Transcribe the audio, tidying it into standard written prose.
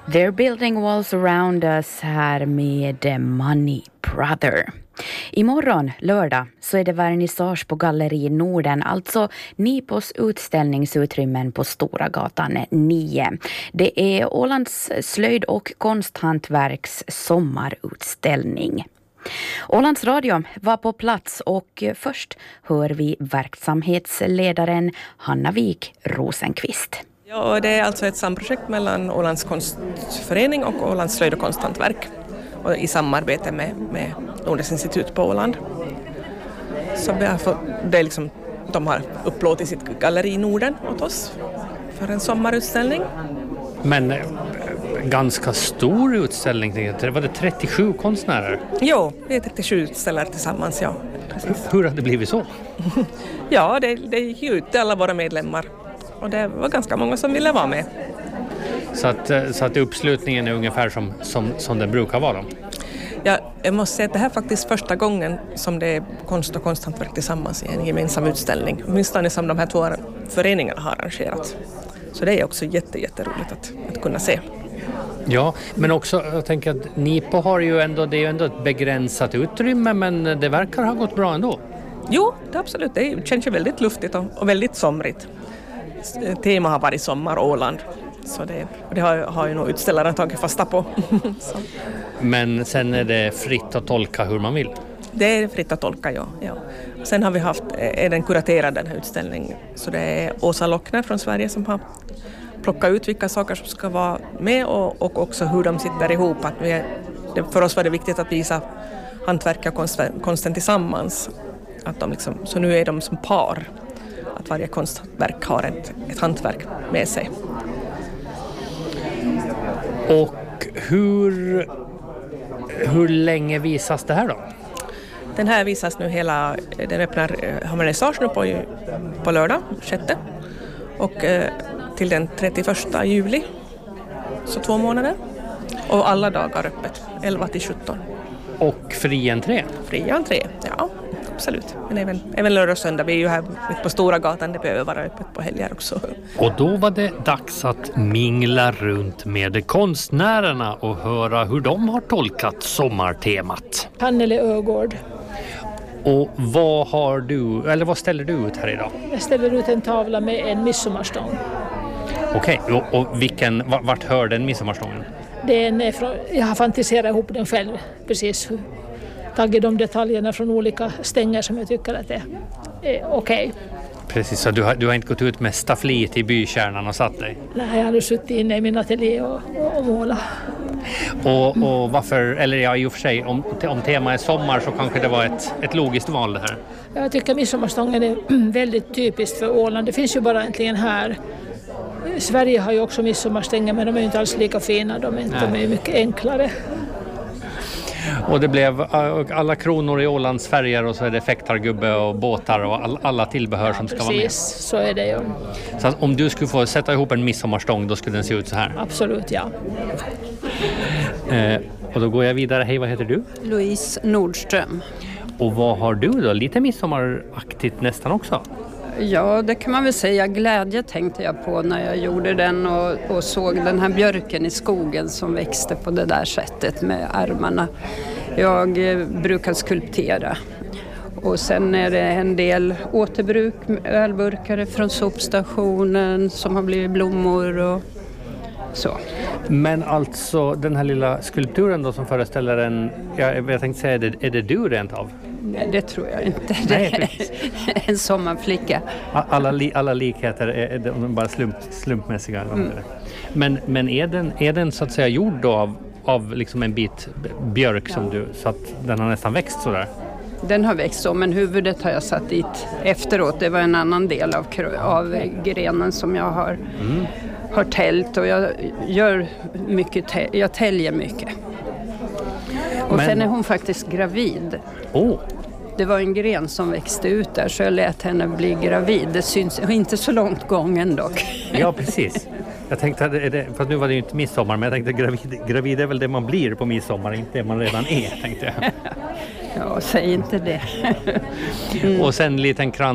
They're building walls around us här med Money Brother. Imorgon, lördag, så är det vernissage på Galleri Norden, alltså Nipos utställningsutrymmen på Stora gatan 9. Det är Ålands slöjd- och konsthantverks sommarutställning. Ålands Radio var på plats och först hör vi verksamhetsledaren Hanna Wik Rosenqvist. Ja, det är alltså ett samprojekt mellan Ålands konstförening och Ålands slöjd- och konsthantverk och i samarbete med Nordens institut på Åland. Så vi har fått, det är liksom, de har upplåtit sitt galleri i Norden åt oss för en sommarutställning. Men ganska stor utställning, var det 37 konstnärer? Jo, vi är 37 utställare tillsammans, ja. Precis. Hur har det blivit så? Ja, det gick ju ut till alla våra medlemmar och det var ganska många som ville vara med. Så att uppslutningen är ungefär som den brukar vara? Ja, jag måste säga att det här är faktiskt första gången som det är konst och konsthantverk tillsammans i en gemensam utställning. Åtminstone som de här två föreningarna har arrangerat. Så det är också jätteroligt att kunna se. Ja, men också jag tänker att Nipo har ju ändå, det är ju ändå ett begränsat utrymme, men det verkar ha gått bra ändå. Jo, det absolut. Det känns ju väldigt luftigt och väldigt somrigt. Tema har varit sommar Åland. Så det har ju nog utställaren tagit fasta på. Men sen är det fritt att tolka hur man vill? Det är fritt att tolka, ja. Sen har vi är den kuraterad den här utställningen. Så det är Åsa Lockner från Sverige som har plockat ut vilka saker som ska vara med och också hur de sitter ihop. För oss var det viktigt att visa hantverk och konsten tillsammans. Att de liksom, så nu är de som par. Att varje konstverk har ett hantverk med sig. Och hur länge visas det här då? Den här visas nu den öppnar vernissage nu på lördag, 6. Och till den 31 juli. Så 2 månader. Och alla dagar öppet, 11 till 17. Och fri entré? Fri entré, ja. Absolut, men även lördag och söndag. Vi är ju här mitt på Stora gatan, det behöver vara öppet på helger också. Och då var det dags att mingla runt med konstnärerna och höra hur de har tolkat sommartemat. Anneli Ögård. Och vad ställer du ut här idag? Jag ställer ut en tavla med en midsommarstång. Okej, och vart hör den midsommarstången? Jag har fantiserat ihop den själv, precis. Tagit de detaljerna från olika stänger som jag tycker att det är okej. Precis, så du har inte gått ut med stafflit i bykärnan och satt dig? Nej, jag har suttit inne i min ateljé och målat. Och varför, eller ja, i och för sig, om tema är sommar så kanske det var ett logiskt val det här? Jag tycker midsommarstången är väldigt typiskt för Åland. Det finns ju bara egentligen här. Sverige har ju också midsommarstänger, men de är ju inte alls lika fina. De är mycket enklare. Och det blev alla kronor i Ålands färger och så är det fäktargubbe och båtar och alla tillbehör som ska vara med. Precis, så är det ju. Så att om du skulle få sätta ihop en midsommarstång, då skulle den se ut så här? Absolut, ja. Och då går jag vidare. Hej, vad heter du? Louise Nordström. Och vad har du då? Lite midsommaraktigt nästan också? Ja, det kan man väl säga. Glädje tänkte jag på när jag gjorde den och såg den här björken i skogen som växte på det där sättet med armarna. Jag brukar skulptera. Och sen är det en del återbruk, ölburkar från sopstationen som har blivit blommor och så. Men alltså den här lilla skulpturen då som föreställer jag tänkte säga, är det du rent av? Nej, det tror jag inte. Det är en sommarflicka. Alla likheter är bara slumpmässiga. Men är den så att säga gjord då av liksom en bit björk som så att den har nästan växt så där? Den har växt så, men huvudet har jag satt dit efteråt. Det var en annan del av grenen som jag har täljt och jag gör mycket, jag täljer mycket. Och sen är hon faktiskt gravid. Det var en gren som växte ut där så jag lät henne bli gravid. Det syns inte så långt gången dock. Ja, precis. Jag tänkte, för nu var det ju inte midsommar, men jag tänkte gravid är väl det man blir på midsommar, inte det man redan är, tänkte jag. Ja, säg inte det. Och sen en liten krans